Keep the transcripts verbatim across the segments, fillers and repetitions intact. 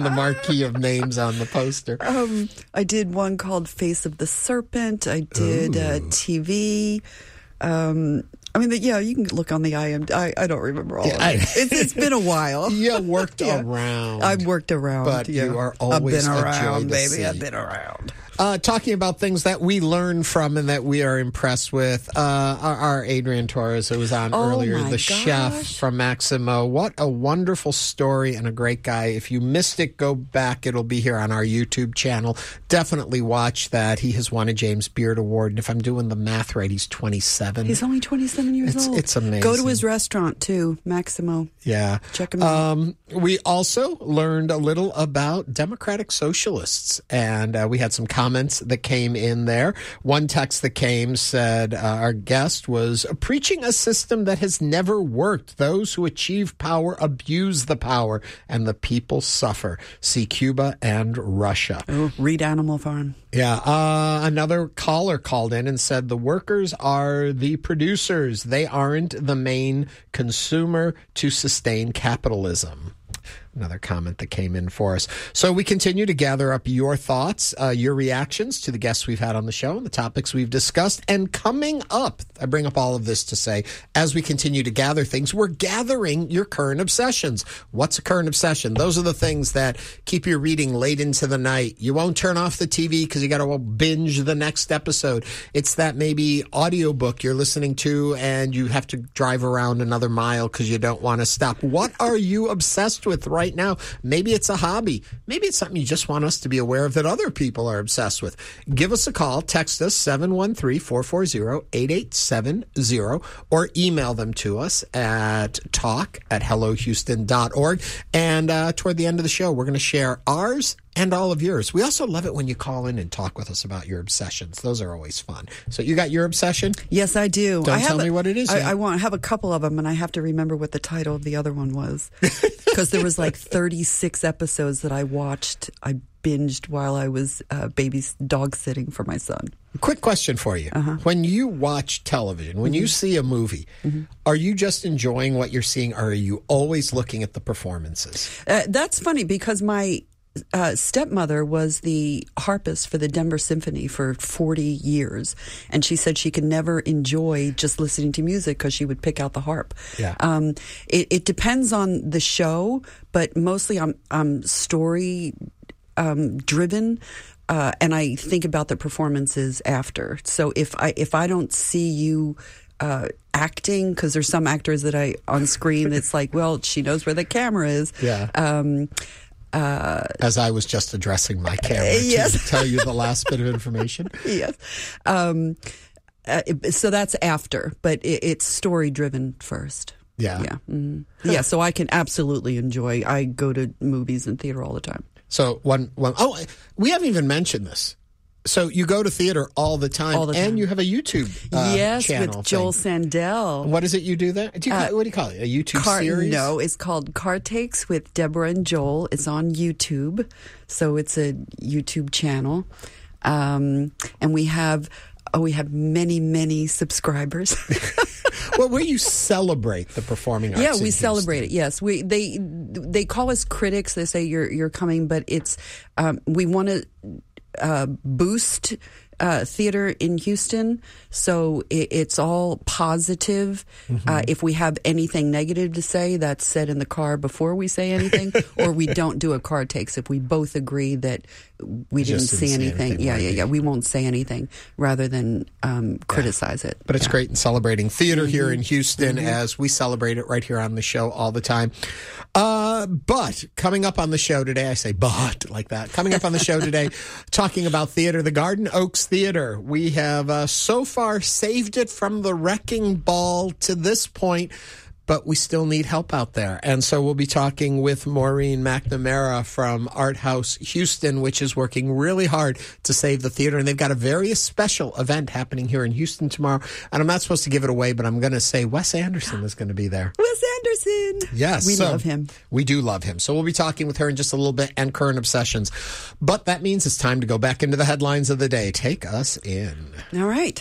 the marquee of names on the poster. Um, I did one called Face of the Serpent. I did uh, T V. Um, I mean, yeah, you can look on the I M D B. I, I don't remember all yeah, of I, it. It's, it's been a while. You worked yeah. around. I've worked around. But yeah. you are always I've been a around, joy to baby. see. I've been around. Uh, talking about things that we learn from and that we are impressed with. Uh, our, our Adrian Torres, who was on oh earlier, my the gosh. chef from Maximo. What a wonderful story and a great guy. If you missed it, go back. It'll be here on our YouTube channel. Definitely watch that. He has won a James Beard Award. And if I'm doing the math right, he's twenty-seven. He's only twenty-seven years it's, old. It's amazing. Go to his restaurant, too, Maximo. Yeah. Check him out. Um, we also learned a little about Democratic Socialists, and uh, we had some comments that came in there. One text that came said uh, our guest was preaching a system that has never worked. Those who achieve power abuse the power, and the people suffer. See Cuba and Russia. Oh, read Animal Farm. Yeah. Uh, another caller called in and said the workers are the producers. They aren't the main consumer to sustain capitalism. Another comment that came in for us. So we continue to gather up your thoughts, uh, your reactions to the guests we've had on the show and the topics we've discussed. And coming up, I bring up all of this to say, as we continue to gather things, we're gathering your current obsessions. What's a current obsession? Those are the things that keep you reading late into the night. You won't turn off the T V because you got to binge the next episode. It's that maybe audiobook you're listening to and you have to drive around another mile because you don't want to stop. What are you obsessed with right now? Maybe it's a hobby. Maybe it's something you just want us to be aware of that other people are obsessed with. Give us a call. Text us seven one three, four four zero, eight eight seven zero or email them to us at talk at hello houston dot org. And uh, toward the end of the show, we're going to share ours and all of yours. We also love it when you call in and talk with us about your obsessions. Those are always fun. So you got your obsession? Yes, I do. Don't I tell have me a, what it is. I, yet. I want have a couple of them, and I have to remember what the title of the other one was. Because there was like thirty-six episodes that I watched. I binged while I was uh, baby dog sitting for my son. Quick question for you. Uh-huh. When you watch television, when mm-hmm. you see a movie, mm-hmm. are you just enjoying what you're seeing, or are you always looking at the performances? Uh, that's funny because my uh, stepmother was the harpist for the Denver Symphony for forty years. And she said she could never enjoy just listening to music because she would pick out the harp. Yeah. Um, it, it depends on the show, but mostly I'm, I'm story um, driven. Uh, and I think about the performances after. So if I if I don't see you uh, acting, because there's some actors that I on screen that's like, well, she knows where the camera is. Yeah. Um, uh, As I was just addressing my camera to yes. tell you the last bit of information. Yes. Um, uh, so that's after, but it, it's story driven first. Yeah. Yeah. Mm-hmm. Yeah. So I can absolutely enjoy. I go to movies and theater all the time. So one, one, oh, we haven't even mentioned this. So you go to theater all the time, all the time. And you have a YouTube uh, yes, channel. with Joel thing. Sandell. What is it you do there? Do you call, Uh, what do you call it? A YouTube car, series? No, it's called Car Takes with Deborah and Joel. It's on YouTube, so it's a YouTube channel, um, and we have oh, we have many many subscribers. Well, where you celebrate the performing arts. Yeah, we celebrate it. Yes, we they they call us critics. They say you're you're coming, but it's um, we want to uh, boost uh, theater in Houston, so it, it's all positive. Mm-hmm. Uh, if we have anything negative to say, that's said in the car before we say anything, or we don't do a car takes if we both agree that we didn't Just see didn't anything. anything yeah, worthy. yeah, yeah. We won't say anything rather than um, criticize it. But it's yeah. great in celebrating theater mm-hmm. here in Houston mm-hmm. as we celebrate it right here on the show all the time. Uh, but coming up on the show today, I say but like that. Coming up on the show today, talking about theater, the Garden Oaks Theater. We have uh, so far saved it from the wrecking ball to this point, but we still need help out there. And so we'll be talking with Maureen McNamara from Art House Houston, which is working really hard to save the theater. And they've got a very special event happening here in Houston tomorrow. And I'm not supposed to give it away, but I'm going to say Wes Anderson is going to be there. Wes Anderson. Yes. We so love him. We do love him. So we'll be talking with her in just a little bit and current obsessions. But that means it's time to go back into the headlines of the day. Take us in. All right.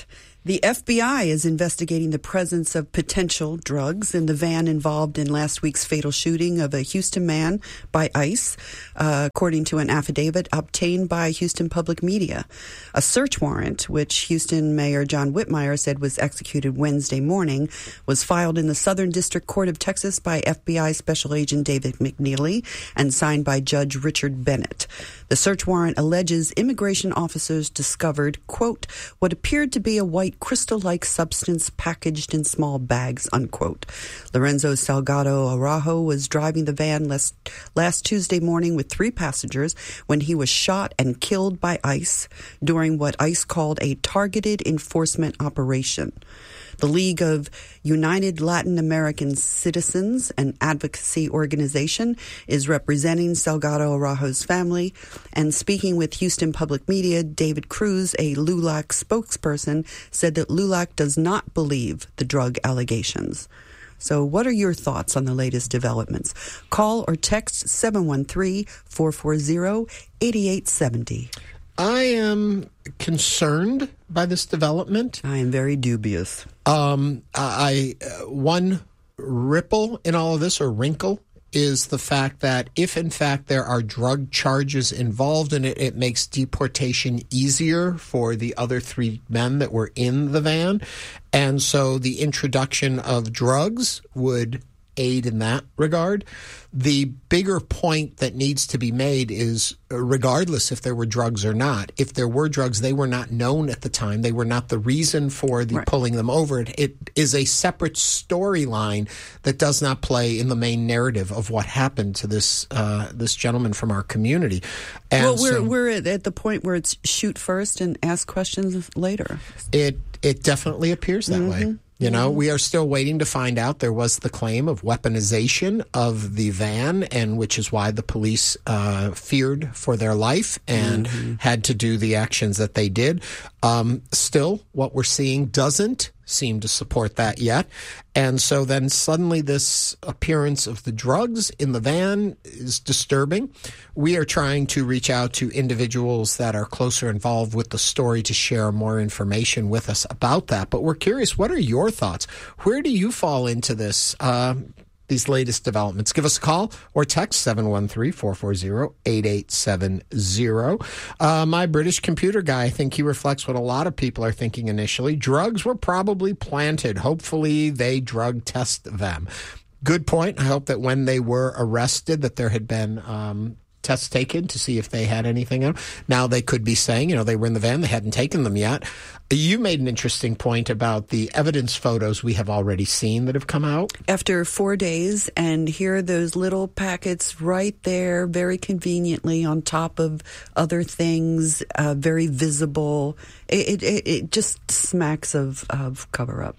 The F B I is investigating the presence of potential drugs in the van involved in last week's fatal shooting of a Houston man by ICE, uh, according to an affidavit obtained by Houston Public Media. A search warrant, which Houston Mayor John Whitmire said was executed Wednesday morning, was filed in the Southern District Court of Texas by F B I Special Agent David McNeely and signed by Judge Richard Bennett. The search warrant alleges immigration officers discovered, quote, what appeared to be a white crystal-like substance packaged in small bags, unquote. Lorenzo Salgado Araujo was driving the van last, last Tuesday morning with three passengers when he was shot and killed by ICE during what ICE called a targeted enforcement operation. The League of United Latin American Citizens, an advocacy organization, is representing Salgado Araujo's family. And speaking with Houston Public Media, David Cruz, a LULAC spokesperson, said that LULAC does not believe the drug allegations. So what are your thoughts on the latest developments? Call or text seven one three, four four zero, eight eight seven zero. I am concerned by this development. I am very dubious. Um, I uh, one ripple in all of this, or wrinkle, is the fact that if in fact there are drug charges involved in it, it makes deportation easier for the other three men that were in the van. And so the introduction of drugs would aid in that regard. The bigger point that needs to be made is, regardless if there were drugs or not, if there were drugs, they were not known at the time. They were not the reason for the right. pulling them over. It, it is a separate storyline that does not play in the main narrative of what happened to this uh, this gentleman from our community. And well, we're so we're at, at the point where it's shoot first and ask questions later. It it definitely appears that Mm-hmm. way. You know, we are still waiting to find out. There was the claim of weaponization of the van, and which is why the police uh, feared for their life and mm-hmm. had to do the actions that they did. Um, still, what we're seeing doesn't seem to support that yet. And so then suddenly this appearance of the drugs in the van is disturbing. We are trying to reach out to individuals that are closer involved with the story to share more information with us about that. But we're curious, what are your thoughts? Where do you fall into this? Uh, these latest developments. Give us a call or text seven one three, four four zero, eight eight seven zero. Uh, my British computer guy, I think he reflects what a lot of people are thinking initially. Drugs were probably planted. Hopefully they drug test them. Good point. I hope that when they were arrested that there had been um, tests taken to see if they had anything. Now they could be saying, you know, they were in the van, they hadn't taken them yet. You made an interesting point about the evidence photos we have already seen that have come out. After four days, and here are those little packets right there, very conveniently on top of other things, uh, very visible. It, it, it just smacks of, of cover-up.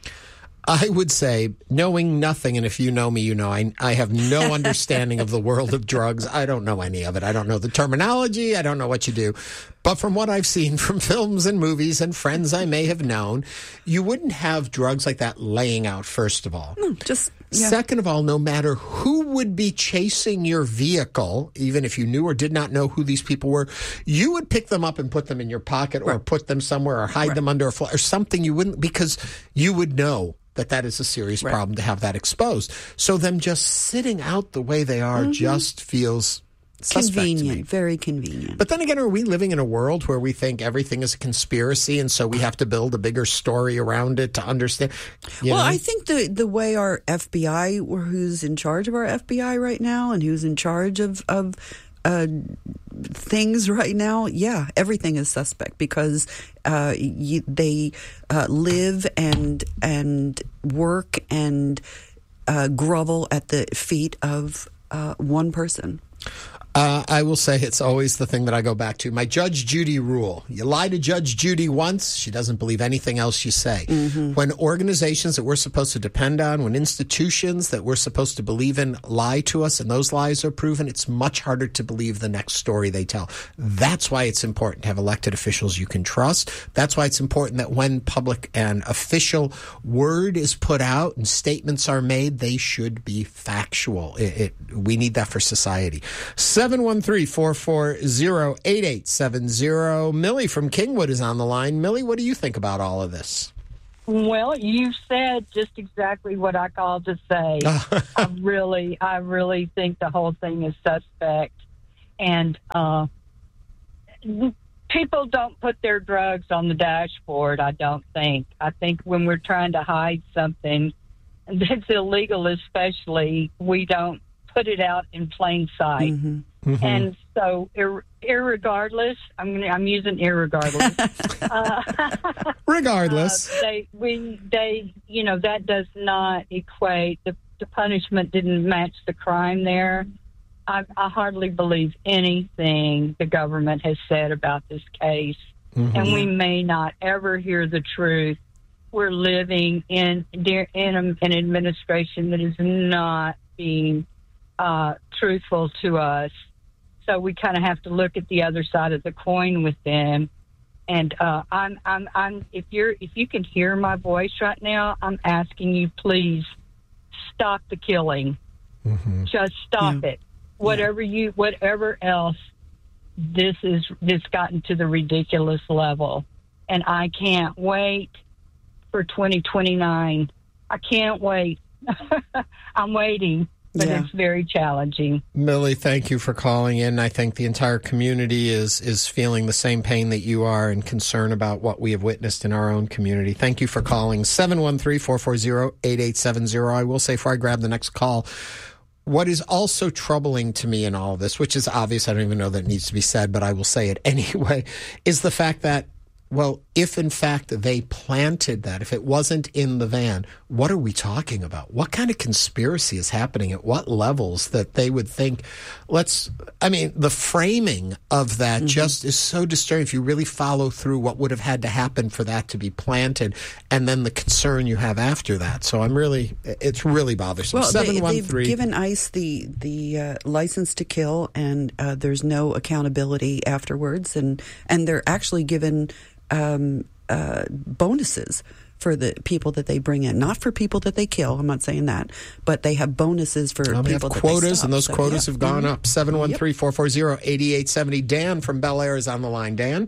I would say, knowing nothing, and if you know me, you know I, I have no understanding of the world of drugs. I don't know any of it. I don't know the terminology. I don't know what you do. But from what I've seen from films and movies and friends I may have known, you wouldn't have drugs like that laying out, first of all. No, just yeah. Second of all, no matter who would be chasing your vehicle, even if you knew or did not know who these people were, you would pick them up and put them in your pocket or right. put them somewhere or hide right. them under a floor or something. You wouldn't, because you would know that that is a serious right. problem to have that exposed. So them just sitting out the way they are mm-hmm. just feels convenient, very convenient. But then again, are we living in a world where we think everything is a conspiracy, and so we have to build a bigger story around it to understand? You well, know? I think the the way our F B I, or who's in charge of our F B I right now, and who's in charge of of uh, things right now, yeah, everything is suspect because uh, you, they uh, live and and work and uh, grovel at the feet of uh, one person. Uh, I will say it's always the thing that I go back to. My Judge Judy rule. You lie to Judge Judy once, she doesn't believe anything else you say. Mm-hmm. When organizations that we're supposed to depend on, when institutions that we're supposed to believe in lie to us and those lies are proven, it's much harder to believe the next story they tell. That's why it's important to have elected officials you can trust. That's why it's important that when public and official word is put out and statements are made, they should be factual. It, it, we need that for society. seven one three, four four zero, eight eight seven zero. Millie from Kingwood is on the line. Millie, what do you think about all of this? Well, you said just exactly what I called to say. I really, I really think the whole thing is suspect. And uh, people don't put their drugs on the dashboard, I don't think. I think when we're trying to hide something that's illegal especially, we don't put it out in plain sight. Mm-hmm. Mm-hmm. And so, ir- irregardless, I'm gonna, I'm using irregardless. uh, Regardless, uh, they we they you know that does not equate the, the punishment didn't match the crime there. I, I hardly believe anything the government has said about this case, mm-hmm. and we may not ever hear the truth. We're living in in an administration that is not being uh, truthful to us. So we kind of have to look at the other side of the coin with them. And uh, I'm, I'm, I'm. If you're, if you can hear my voice right now, I'm asking you, please stop the killing. Mm-hmm. Just stop yeah. it. Whatever yeah. you, whatever else. This is this gotten to the ridiculous level, and I can't wait for twenty twenty-nine. I can't wait. I'm waiting. But yeah. it's very challenging. Millie, thank you for calling in. I think the entire community is is feeling the same pain that you are and concern about what we have witnessed in our own community. Thank you for calling. seven one three, four four zero, eight eight seven zero. I will say, before I grab the next call, what is also troubling to me in all of this, which is obvious, I don't even know that it needs to be said, but I will say it anyway, is the fact that, well, if in fact they planted that, if it wasn't in the van, what are we talking about? What kind of conspiracy is happening at what levels that they would think, let's, I mean, the framing of that mm-hmm. just is so disturbing. If you really follow through what would have had to happen for that to be planted and then the concern you have after that. So I'm really, it's really bothersome. Well, they, they've given ICE the, the uh, license to kill, and uh, there's no accountability afterwards. And, and they're actually given Um, uh, bonuses for the people that they bring in, not for people that they kill. I'm not saying that, but they have bonuses for well, people have that quotas, they stop. and those so, quotas yeah. have gone mm-hmm. up. seven one three, four four zero, eight eight seven zero. Dan from Bel Air is on the line. Dan?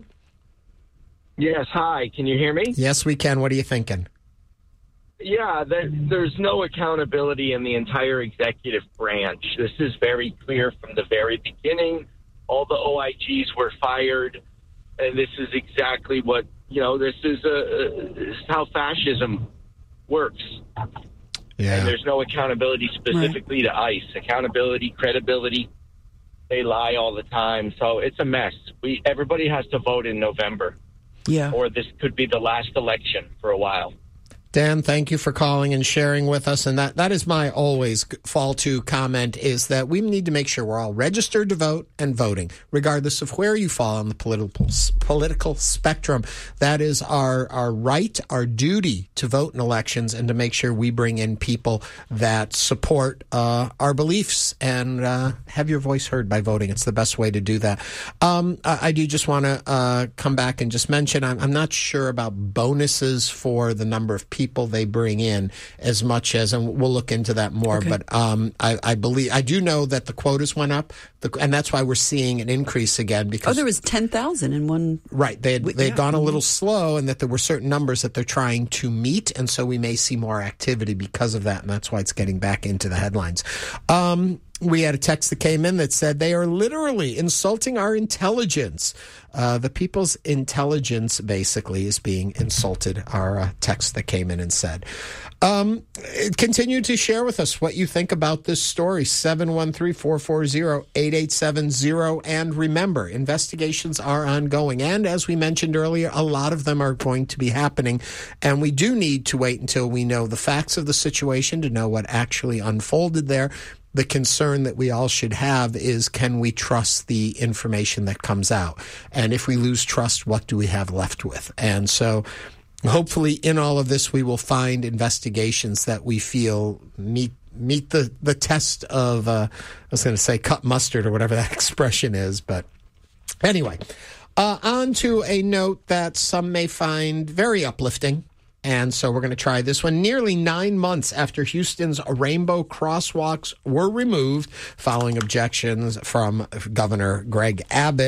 Yes, hi. Can you hear me? Yes, we can. What are you thinking? Yeah, there, there's no accountability in the entire executive branch. This is very clear from the very beginning. All the O I Gs were fired, and this is exactly what You know, this is, a, this is how fascism works. Yeah. And there's no accountability specifically right. to ICE. Accountability, credibility, they lie all the time. So it's a mess. We Everybody has to vote in November. Yeah. Or this could be the last election for a while. Dan, thank you for calling and sharing with us. And that, that is my always fall to comment, is that we need to make sure we're all registered to vote and voting, regardless of where you fall on the political political spectrum. That is our, our right, our duty to vote in elections and to make sure we bring in people that support uh, our beliefs and uh, have your voice heard by voting. It's the best way to do that. Um, I, I do just want to uh, come back and just mention, I'm, I'm not sure about bonuses for the number of people people they bring in as much as, and we'll look into that more. Okay. But um, I, I believe, I do know that the quotas went up, the, and that's why we're seeing an increase again. Because oh, there was ten thousand in one. Right. They had, they had yeah. gone a little slow, and that there were certain numbers that they're trying to meet, and so we may see more activity because of that, and that's why it's getting back into the headlines. Um, we had a text that came in that said they are literally insulting our intelligence. Uh, the people's intelligence basically is being insulted, our uh, text that came in and said. Um, continue to share with us what you think about this story, seven one three, four four zero, eight eight seven zero. And remember, investigations are ongoing. And as we mentioned earlier, a lot of them are going to be happening. And we do need to wait until we know the facts of the situation to know what actually unfolded there. The concern that we all should have is, can we trust the information that comes out? And if we lose trust, what do we have left with? And so hopefully in all of this, we will find investigations that we feel meet meet the, the test of, uh, I was going to say cut mustard or whatever that expression is. But anyway, uh, on to a note that some may find very uplifting. And so we're going to try this one. Nearly nine months after Houston's rainbow crosswalks were removed following objections from Governor Greg Abbott,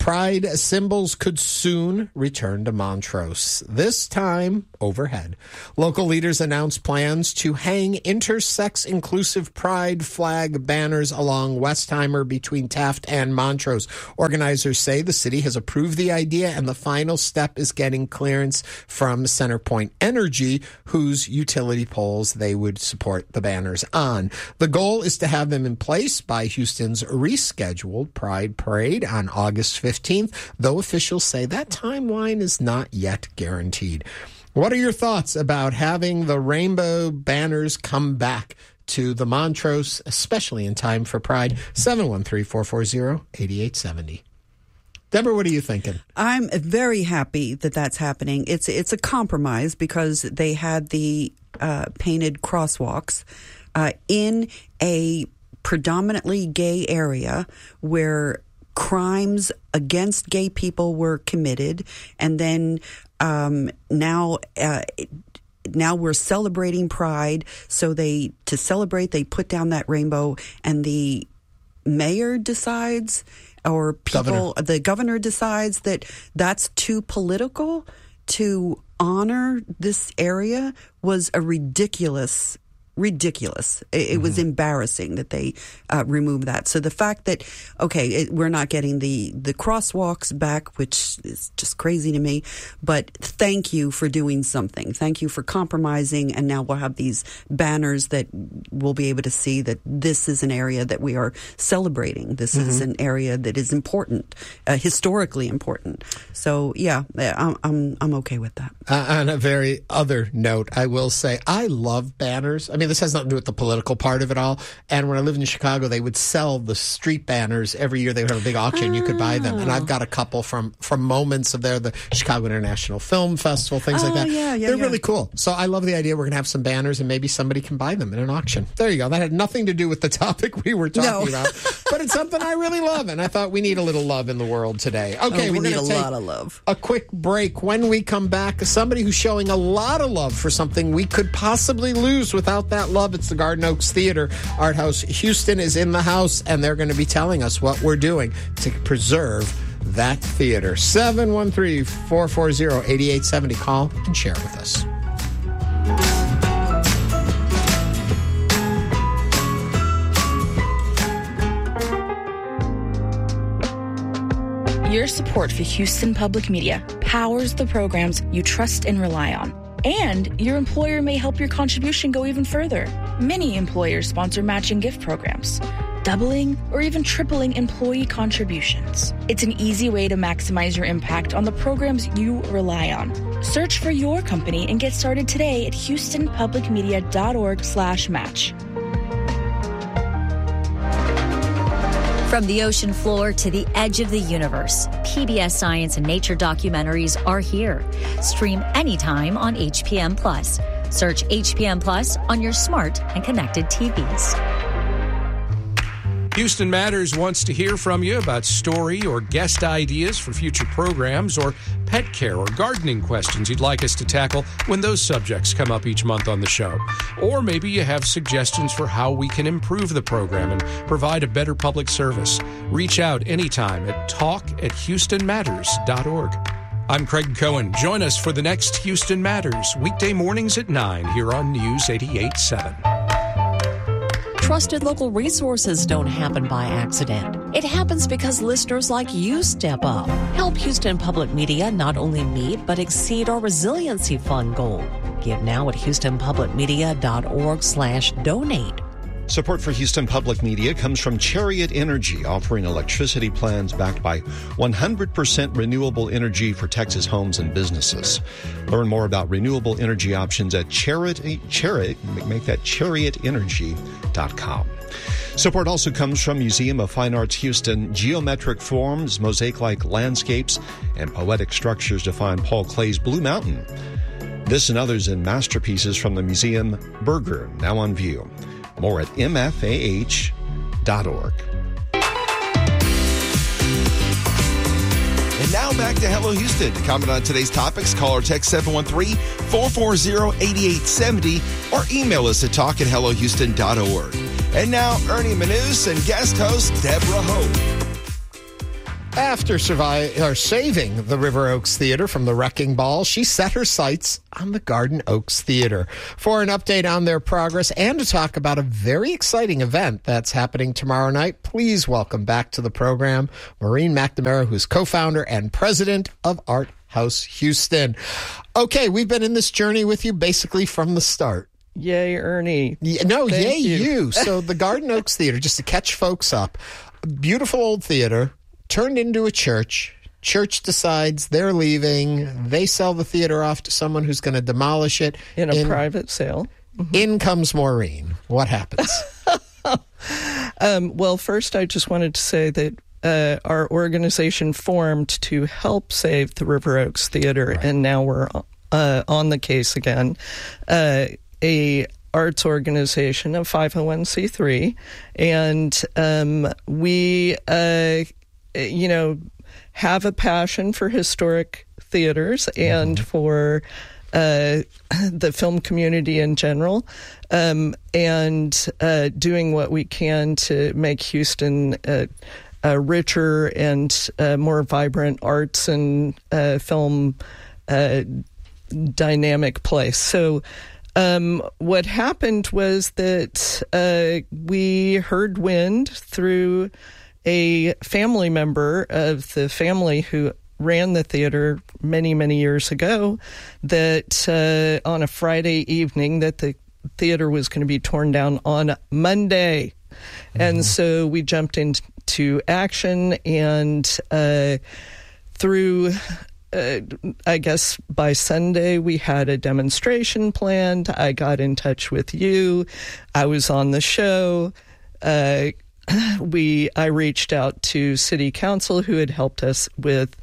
Pride symbols could soon return to Montrose, this time overhead. Local leaders announced plans to hang intersex-inclusive Pride flag banners along Westheimer between Taft and Montrose. Organizers say the city has approved the idea, and the final step is getting clearance from Centerpoint Energy, whose utility poles they would support the banners on. The goal is to have them in place by Houston's rescheduled Pride Parade on August fifteenth, though officials say that timeline is not yet guaranteed. What are your thoughts about having the rainbow banners come back to the Montrose, especially in time for Pride? seven one three, four four zero, eight eight seven zero. Deborah, what are you thinking? I'm very happy that that's happening. It's it's a compromise because they had the uh, painted crosswalks uh, in a predominantly gay area where crimes against gay people were committed, and then um, now uh, now we're celebrating Pride. So they to celebrate, they put down that rainbow, and the mayor decides, or people, governor. the governor decides that that's too political to honor this area was a ridiculous. Ridiculous. It, it was mm-hmm. embarrassing that they uh, removed that. So the fact that, okay, it, we're not getting the, the crosswalks back, which is just crazy to me, but thank you for doing something. Thank you for compromising, and now we'll have these banners that we'll be able to see that this is an area that we are celebrating. This mm-hmm. is an area that is important, uh, historically important. So, yeah, I'm, I'm, I'm okay with that. Uh, on a very other note, I will say I love banners. I mean, this has nothing to do with the political part of it all. And when I lived in Chicago, they would sell the street banners every year. They would have a big auction. Oh. You could buy them. And I've got a couple from, from moments of there, the Chicago International Film Festival, things oh, like that. Yeah, yeah, They're yeah. really cool. So I love the idea we're going to have some banners and maybe somebody can buy them in an auction. There you go. That had nothing to do with the topic we were talking no. about. But it's something I really love. And I thought we need a little love in the world today. Okay, oh, we we're need going a to take lot of love. A quick break. When we come back, somebody who's showing a lot of love for something we could possibly lose without that love. It's the Garden Oaks Theater. Art House Houston is in the house, and they're going to be telling us what we're doing to preserve that theater. seven one three, four four zero, eight eight seven zero. Call and share with us. Your support for Houston Public Media powers the programs you trust and rely on. And your employer may help your contribution go even further. Many employers sponsor matching gift programs, doubling or even tripling employee contributions. It's an easy way to maximize your impact on the programs you rely on. Search for your company and get started today at houston public media dot org slash match. From the ocean floor to the edge of the universe, P B S Science and Nature documentaries are here. Stream anytime on H P M Plus. Search H P M Plus on your smart and connected T Vs. Houston Matters wants to hear from you about story or guest ideas for future programs, or pet care or gardening questions you'd like us to tackle when those subjects come up each month on the show. Or maybe you have suggestions for how we can improve the program and provide a better public service. Reach out anytime at talk at houston matters dot org. I'm Craig Cohen. Join us for the next Houston Matters, weekday mornings at nine here on News eighty-eight point seven. Trusted local resources don't happen by accident. It happens because listeners like you step up. Help Houston Public Media not only meet but exceed our Resiliency Fund goal. Give now at houston public media dot org slash donate. Support for Houston Public Media comes from Chariot Energy, offering electricity plans backed by one hundred percent renewable energy for Texas homes and businesses. Learn more about renewable energy options at Chariot, Chariot make that chariot energy dot com. Support also comes from Museum of Fine Arts Houston. Geometric forms, mosaic-like landscapes, and poetic structures define Paul Clay's Blue Mountain. This and others in masterpieces from the museum. Berger, now on view. More at m f a h dot org. And now back to Hello Houston. To comment on today's topics, call or text seven one three, four four zero, eight eight seven zero or email us at talk at hello houston dot org. And now, Ernie Manous and guest host Deborah Hope. After survive, or saving the River Oaks Theater from the wrecking ball, she set her sights on the Garden Oaks Theater. For an update on their progress and to talk about a very exciting event that's happening tomorrow night, please welcome back to the program Maureen McNamara, who's co-founder and president of Art House Houston. Okay, we've been in this journey with you basically from the start. Yay, Ernie. Yeah, no, Thank yay, you. you. So the Garden Oaks Theater, just to catch folks up, beautiful old theater, turned into a church. Church decides they're leaving. They sell the theater off to someone who's going to demolish it. In a in, private sale. Mm-hmm. In comes Maureen. What happens? um, well, first, I just wanted to say that uh, our organization formed to help save the River Oaks Theater, right. And now we're uh, on the case again. Uh, a arts organization, a five oh one c three, and um, we... Uh, you know, have a passion for historic theaters and mm-hmm. for uh, the film community in general, um, and uh, doing what we can to make Houston a, a richer and uh, more vibrant arts and uh, film uh, dynamic place. So um, what happened was that uh, we heard wind through a family member of the family who ran the theater many, many years ago, that uh, on a Friday evening that the theater was going to be torn down on Monday. Mm-hmm. And so we jumped into action, and uh, through, uh, I guess by Sunday, we had a demonstration planned. I got in touch with you. I was on the show. Uh, We, I reached out to City Council, who had helped us with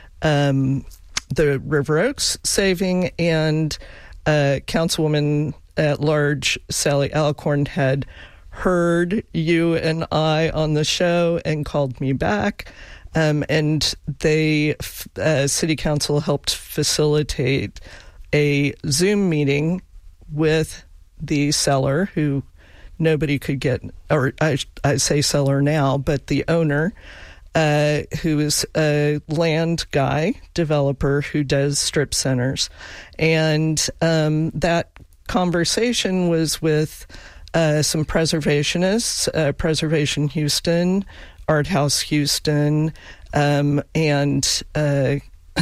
um, the River Oaks saving, and uh, Councilwoman at Large Sally Alcorn had heard you and I on the show and called me back. Um, and they, uh, City Council helped facilitate a Zoom meeting with the seller, who nobody could get, or I, I say seller now, but the owner, uh, who is a land guy, developer who does strip centers. And um, that conversation was with uh, some preservationists, uh, Preservation Houston, Art House Houston, um, and uh,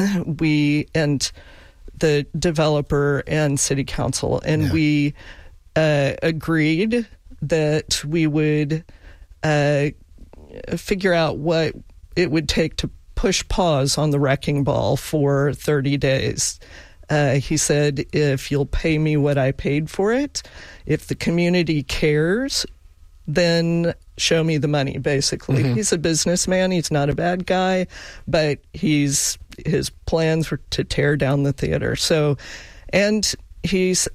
we, and the developer and City Council. And yeah. we uh, agreed that we would uh, figure out what it would take to push pause on the wrecking ball for thirty days. Uh, he said, if you'll pay me what I paid for it, if the community cares, then show me the money, basically. Mm-hmm. He's a businessman. He's not a bad guy, but he's his plans were to tear down the theater. So, and he's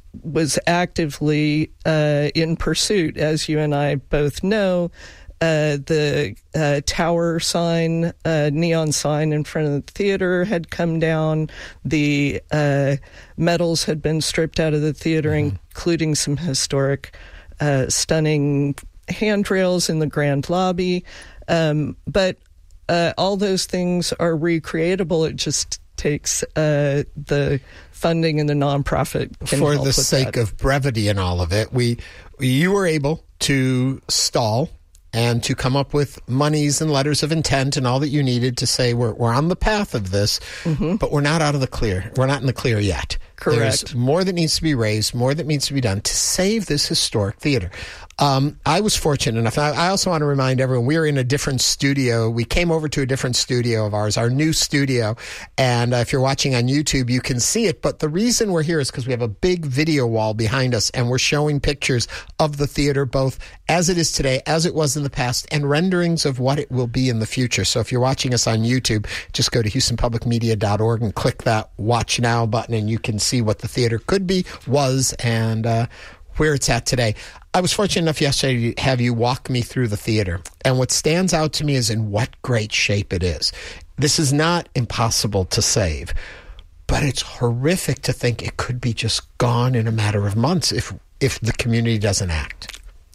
was actively uh, in pursuit, as you and I both know. Uh, the uh, tower sign, uh, neon sign in front of the theater had come down. The uh, metals had been stripped out of the theater, mm-hmm. including some historic, uh, stunning handrails in the grand lobby. Um, but uh, all those things are recreatable. It just takes uh, the funding and the nonprofit can for help the with sake that. of brevity and all of it. We, you were able to stall and to come up with monies and letters of intent and all that you needed to say we're we're on the path of this, mm-hmm. but we're not out of the clear. We're not in the clear yet. Correct. There's more that needs to be raised, more that needs to be done to save this historic theater. Um, I was fortunate enough. I, I also want to remind everyone, we are in a different studio. We came over to a different studio of ours, our new studio. And uh, if you're watching on YouTube, you can see it. But the reason we're here is because we have a big video wall behind us, and we're showing pictures of the theater, both as it is today, as it was in the past, and renderings of what it will be in the future. So if you're watching us on YouTube, just go to houston public media dot org and click that Watch Now button, and you can see what the theater could be, was, and uh, where it's at today. I was fortunate enough yesterday to have you walk me through the theater. And what stands out to me is in what great shape it is. This is not impossible to save, but it's horrific to think it could be just gone in a matter of months if if the community doesn't act.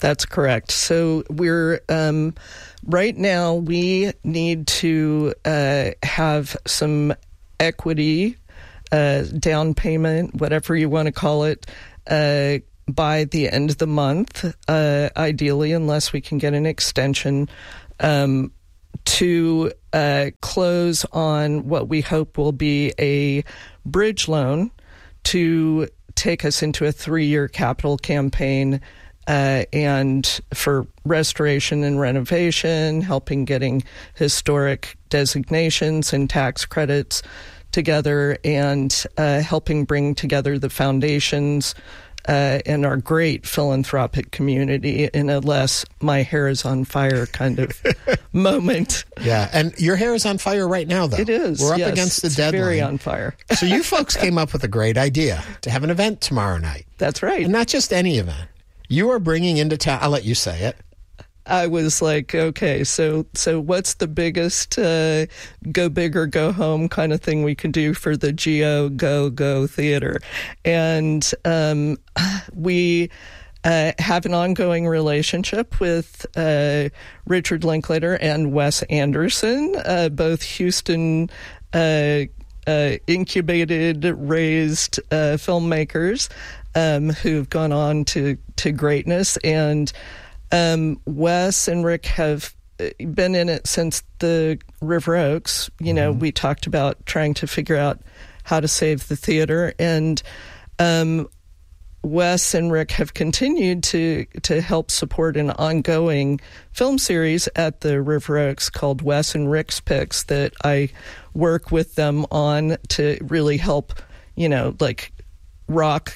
That's correct. So we're um, right now we need to uh, have some equity, uh, down payment, whatever you want to call it, uh, by the end of the month, uh, ideally, unless we can get an extension, um, to uh, close on what we hope will be a bridge loan to take us into a three-year capital campaign uh, and for restoration and renovation, helping getting historic designations and tax credits together, and uh, helping bring together the foundations uh, and our great philanthropic community in a less my hair is on fire kind of moment. Yeah, and your hair is on fire right now, though. It is. We're up yes, against the it's deadline. Very on fire. So you folks came up with a great idea to have an event tomorrow night. That's right. And not just any event. You are bringing into town, I'll let you say it. I was like, okay, so so what's the biggest uh, go big or go home kind of thing we can do for the G O Go Go Theater? And um, we uh, have an ongoing relationship with uh, Richard Linklater and Wes Anderson, uh, both Houston uh, uh, incubated, raised uh, filmmakers um, who've gone on to, to greatness. And Um, Wes and Rick have been in it since the River Oaks. You know, mm-hmm. we talked about trying to figure out how to save the theater, and um, Wes and Rick have continued to to help support an ongoing film series at the River Oaks called Wes and Rick's Picks that I work with them on to really help, you know, like rock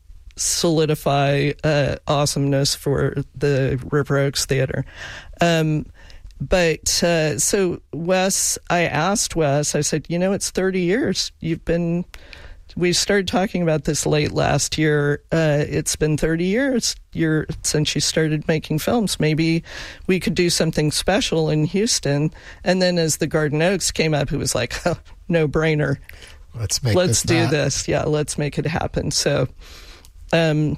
solidify uh, awesomeness for the River Oaks Theater. Um, but uh, so Wes, I asked Wes, I said, you know, it's thirty years. You've been, we started talking about this late last year. Uh, it's been thirty years you're, since you started making films. Maybe we could do something special in Houston. And then as the Garden Oaks came up, it was like, oh, no brainer. Let's make Let's this do that. this. Yeah, let's make it happen. So Um,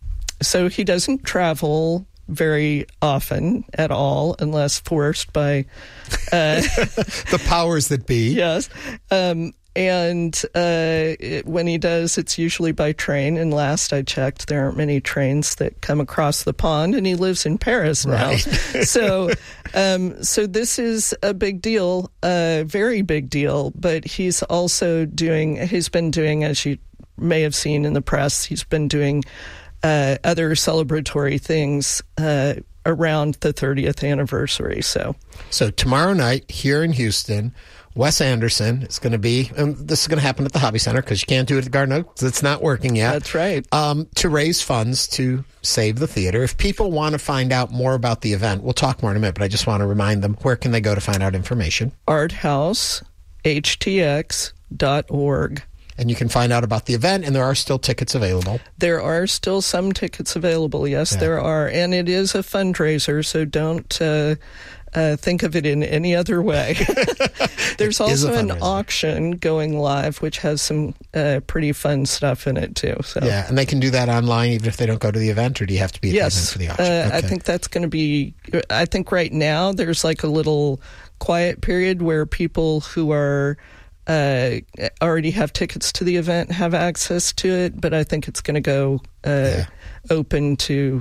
so he doesn't travel very often at all, unless forced by uh, the powers that be. Yes, um, and uh, it, when he does, it's usually by train. And last I checked, there aren't many trains that come across the pond. And he lives in Paris now, right. so um, so this is a big deal, a very big deal. But he's also doing. He's been doing, as you may have seen in the press, he's been doing uh, other celebratory things uh, around the thirtieth anniversary. So, so tomorrow night here in Houston, Wes Anderson is going to be, and this is going to happen at the Hobby Center because you can't do it at the Garden Oaks. It's not working yet. That's right. Um, to raise funds to save the theater. If people want to find out more about the event, we'll talk more in a minute, but I just want to remind them, where can they go to find out information? arthouse h t x dot org. And you can find out about the event, and there are still tickets available. There are still some tickets available. Yes, yeah. There are. And it is a fundraiser, so don't uh, uh, think of it in any other way. There's also an auction going live, which has some uh, pretty fun stuff in it, too. So. Yeah, and they can do that online even if they don't go to the event, or do you have to be at yes, the event for the auction? Uh, okay. I think that's going to be, I think right now there's like a little quiet period where people who are Uh, already have tickets to the event, have access to it, but I think it's going to go uh, yeah. open to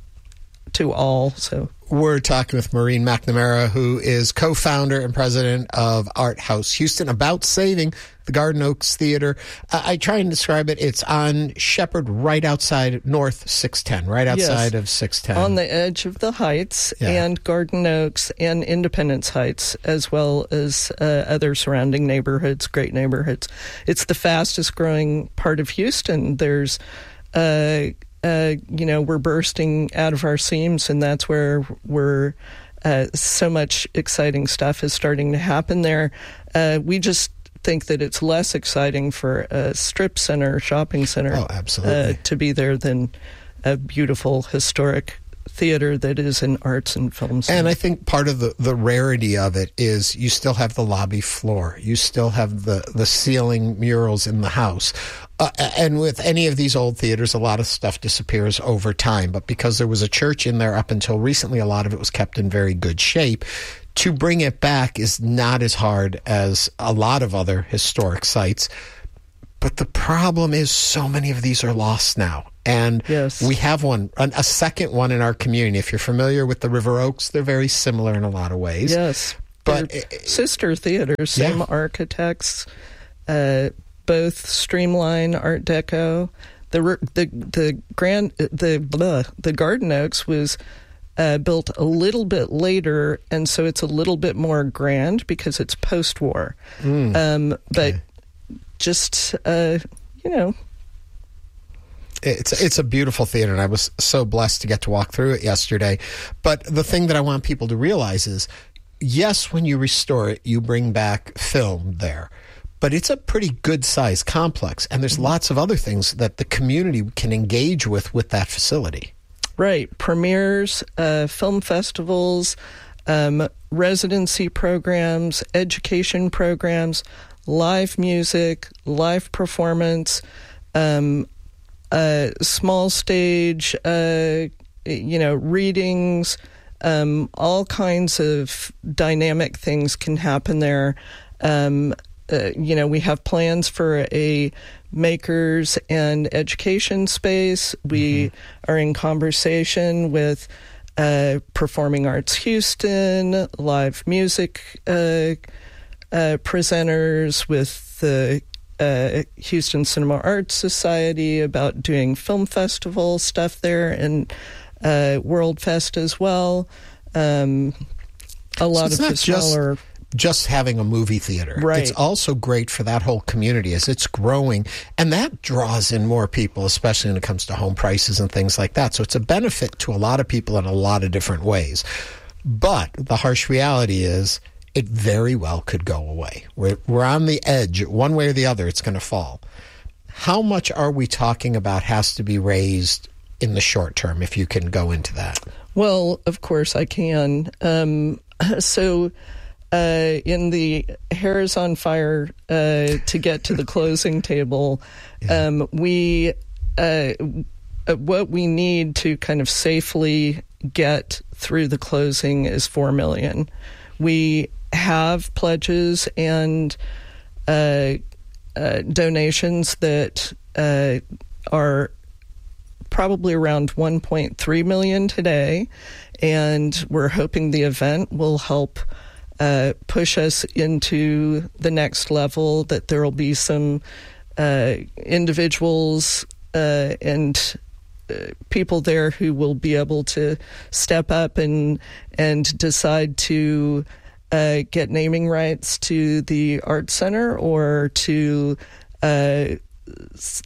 to all. So we're talking with Maureen McNamara, who is co-founder and president of Art House Houston, about saving the Garden Oaks Theater. Uh, I try and describe it. It's on Shepherd, right outside North six ten, right outside yes. of six ten. On the edge of the Heights yeah. and Garden Oaks and Independence Heights, as well as uh, other surrounding neighborhoods, great neighborhoods. It's the fastest growing part of Houston. There's uh, Uh, you know, we're bursting out of our seams, and that's where we're uh, so much exciting stuff is starting to happen there. Uh, we just think that it's less exciting for a strip center, shopping center, oh, absolutely. Uh, to be there than a beautiful historic theater that is an arts and film center. And I think part of the, the rarity of it is you still have the lobby floor. You still have the, the ceiling murals in the house. Uh, and with any of these old theaters, a lot of stuff disappears over time. But because there was a church in there up until recently, a lot of it was kept in very good shape. To bring it back is not as hard as a lot of other historic sites. But the problem is so many of these are lost now. And yes. we have one, a second one in our community. If you're familiar with the River Oaks, they're very similar in a lot of ways. Yes. But They're sister theaters, same yeah. architects, uh, both streamline Art Deco. The the the grand the blah, the Garden Oaks was uh, built a little bit later, and so it's a little bit more grand because it's post-war. Mm. Um, but Okay. just uh, you know. It's it's a beautiful theater, and I was so blessed to get to walk through it yesterday. But the thing that I want people to realize is, yes, when you restore it, you bring back film there. But it's a pretty good-sized complex, and there's lots of other things that the community can engage with with that facility. Right. Premieres, uh, film festivals, um, residency programs, education programs, live music, live performance, um Uh, small stage, uh, you know, readings, um, all kinds of dynamic things can happen there. Um, uh, you know, we have plans for a makers and education space. We mm-hmm. are in conversation with uh, Performing Arts Houston, live music uh, uh, presenters, with the Uh, Houston Cinema Arts Society about doing film festival stuff there, and uh, World Fest as well. Um, a lot so it's of not the smaller, just, just having a movie theater. Right. It's also great for that whole community as it's growing, and that draws in more people, especially when it comes to home prices and things like that. So it's a benefit to a lot of people in a lot of different ways. But the harsh reality is, it very well could go away. We're, we're on the edge. One way or the other, it's going to fall. How much are we talking about has to be raised in the short term, if you can go into that? Well, of course I can. Um, so uh, in the Hair is on Fire uh, to get to the closing table, yeah. um, we uh, what we need to kind of safely get through the closing is four million dollars. We have pledges and uh, uh, donations that uh, are probably around one point three million dollars today, and we're hoping the event will help uh, push us into the next level, that there will be some uh, individuals uh, and uh, people there who will be able to step up and and decide to Uh, get naming rights to the Art Center, or to uh, s-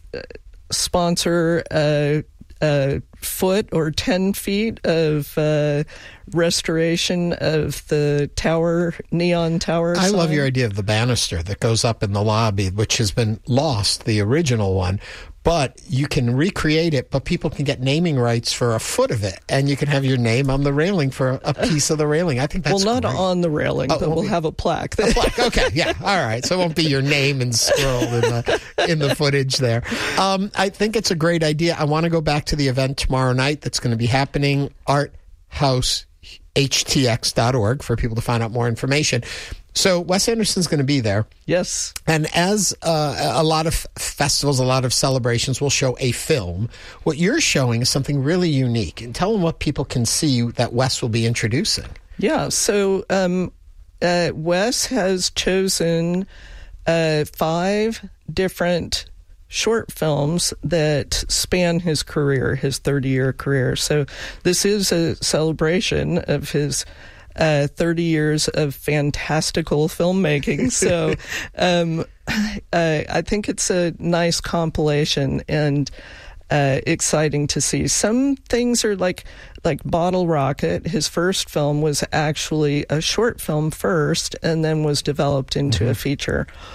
sponsor a, a foot or ten feet of uh, restoration of the tower, neon tower I sign. love your idea of the banister that goes up in the lobby, which has been lost, the original one. But you can recreate it, but people can get naming rights for a foot of it, and you can have your name on the railing for a piece of the railing. I think that's well, not great. on the railing, Oh, but we'll be, have a plaque. a plaque. Okay, yeah, all right. So it won't be your name and scrolled in the in the footage there. Um, I think it's a great idea. I want to go back to the event tomorrow night that's going to be happening, art house h t x dot org, for people to find out more information. So Wes Anderson's going to be there. Yes. And as uh, a lot of festivals, a lot of celebrations will show a film, what you're showing is something really unique. And tell them what people can see that Wes will be introducing. Yeah. So um, uh, Wes has chosen uh, five different short films that span his career, his thirty-year career. So this is a celebration of his Uh, thirty years of fantastical filmmaking. So um, uh, I think it's a nice compilation and uh, exciting to see. Some things are like like Bottle Rocket. His first film was actually a short film first, and then was developed into mm-hmm. a feature.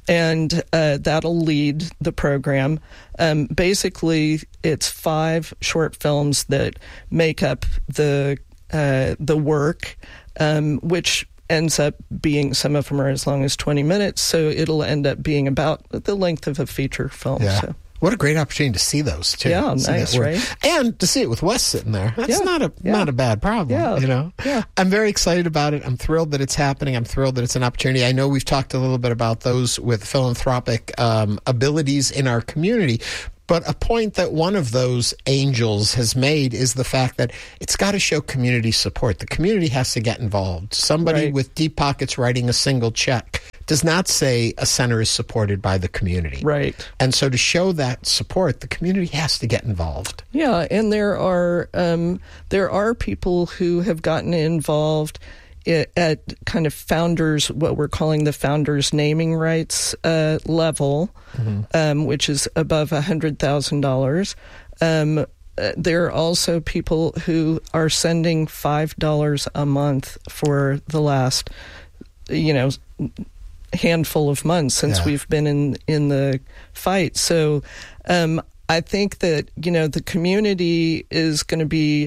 and uh, that'll lead the program. Um, basically, it's five short films that make up the uh, the work, um, which ends up being, some of them are as long as twenty minutes, so it'll end up being about the length of a feature film. Yeah. So. What a great opportunity to see those, too. Yeah, see nice, right? And to see it with Wes sitting there. That's yeah. not a yeah. not a bad problem, yeah. you know? Yeah. I'm very excited about it. I'm thrilled that it's happening. I'm thrilled that it's an opportunity. I know we've talked a little bit about those with philanthropic um, abilities in our community, but a point that one of those angels has made is the fact that it's got to show community support. The community has to get involved. Somebody right. with deep pockets writing a single check does not say a center is supported by the community. Right. And so to show that support, the community has to get involved. Yeah, and there are um, there are people who have gotten involved at kind of founders, what we're calling the founders naming rights uh, level, mm-hmm. um, which is above one hundred thousand dollars. Um, there are also people who are sending five dollars a month for the last, you know, handful of months since yeah. we've been in, in the fight. So um, I think that, you know, the community is going to be,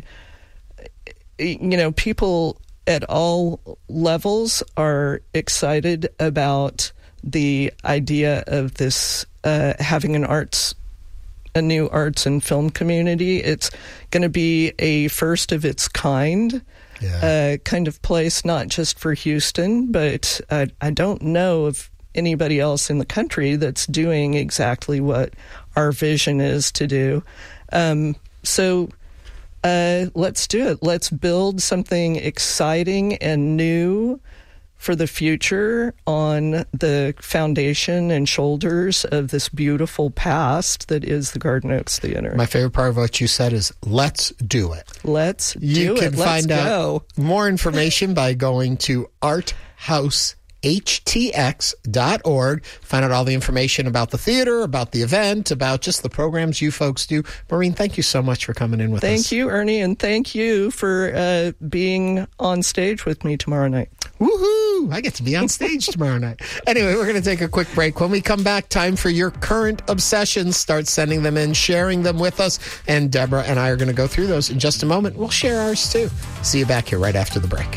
you know, people at all levels are excited about the idea of this uh, having an arts, a new arts and film community. It's going to be a first of its kind yeah. uh, kind of place, not just for Houston, but I, I don't know of anybody else in the country that's doing exactly what our vision is to do. Um, so uh, let's do it. Let's build something exciting and new for the future on the foundation and shoulders of this beautiful past that is the Garden Oaks Theater. My favorite part of what you said is, let's do it. Let's you do it. You can Let's find go. out more information by going to art house H T X dot org. Find out all the information about the theater, about the event, about just the programs you folks do. Maureen, thank you so much for coming in with thank us. Thank you, Ernie, and thank you for uh, being on stage with me tomorrow night. Woohoo! I get to be on stage tomorrow night. Anyway, we're going to take a quick break. When we come back, time for your current obsessions. Start sending them in, sharing them with us. And Deborah and I are going to go through those in just a moment. We'll share ours too. See you back here right after the break.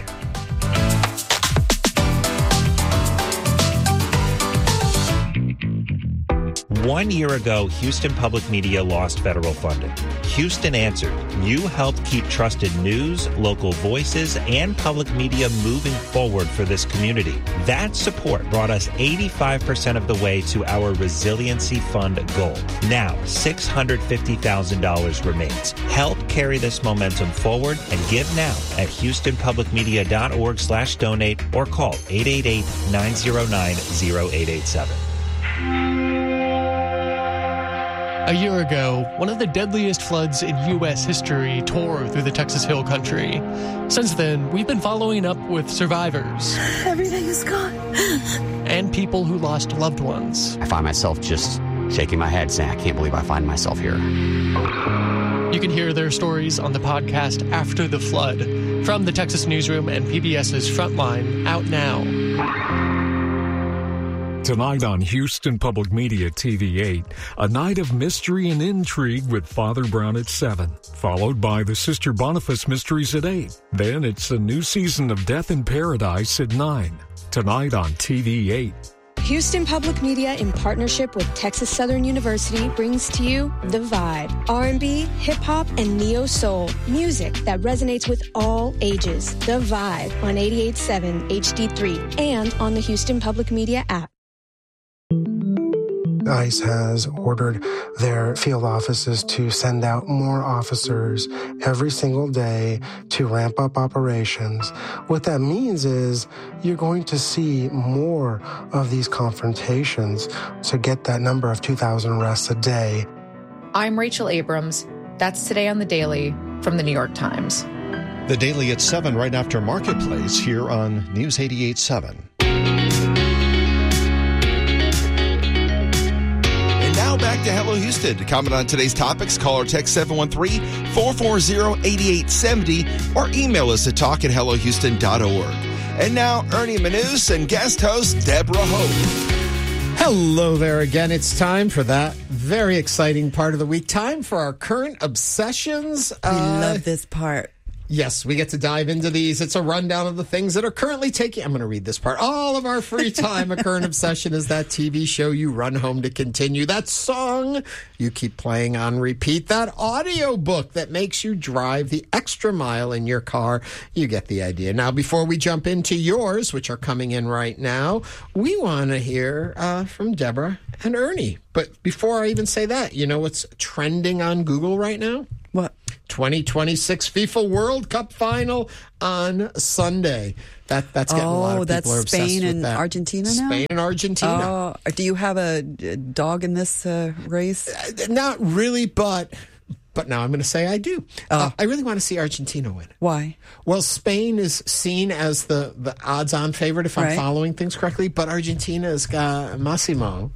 One year ago, Houston Public Media lost federal funding. Houston answered. You helped keep trusted news, local voices, and public media moving forward for this community. That support brought us eighty-five percent of the way to our Resiliency Fund goal. Now, six hundred fifty thousand dollars remains. Help carry this momentum forward and give now at houstonpublicmedia.org slash donate or call eight eight eight, nine zero nine, zero eight eight seven. A year ago, one of the deadliest floods in U S history tore through the Texas Hill Country. Since then, we've been following up with survivors. Everything is gone. And people who lost loved ones. I find myself just shaking my head saying, I can't believe I find myself here. You can hear their stories on the podcast After the Flood from the Texas Newsroom and PBS's Frontline, out now. Tonight on Houston Public Media T V eight, a night of mystery and intrigue with Father Brown at seven, followed by the Sister Boniface Mysteries at eight. Then it's a new season of Death in Paradise at nine. Tonight on T V eight. Houston Public Media, in partnership with Texas Southern University, brings to you The Vibe. R and B, hip-hop, and neo-soul. Music that resonates with all ages. The Vibe on eighty-eight point seven H D three and on the Houston Public Media app. ICE has ordered their field offices to send out more officers every single day to ramp up operations. What that means is you're going to see more of these confrontations to get that number of two thousand arrests a day. I'm Rachel Abrams. That's Today on the Daily from the New York Times. The Daily at seven right after Marketplace here on News eighty-eight point seven. Now back to Hello Houston. To comment on today's topics, call or text seven one three, four four zero, eight eight seven zero or email us at talk at hello houston dot org. And now, Ernie Manous and guest host Deborah Hope. Hello there again. It's time for that very exciting part of the week. Time for our current obsessions. We uh, love this part. Yes, we get to dive into these. It's a rundown of the things that are currently taking... I'm going to read this part. All of our free time. A current obsession is that T V show you run home to continue. That song you keep playing on repeat. That audio book that makes you drive the extra mile in your car. You get the idea. Now, before we jump into yours, which are coming in right now, we want to hear uh, from Deborah and Ernie. But before I even say that, you know what's trending on Google right now? What? twenty twenty-six FIFA World Cup final on Sunday. That that's getting oh, a lot of people that's are obsessed Spain with and that. Argentina now? Spain and Argentina. Oh, do you have a dog in this uh, race? Uh, not really, but but now I'm going to say I do. Oh. Uh, I really want to see Argentina win. Why? Well, Spain is seen as the, the odds-on favorite, if I'm Right. following things correctly, but Argentina's got Massimo.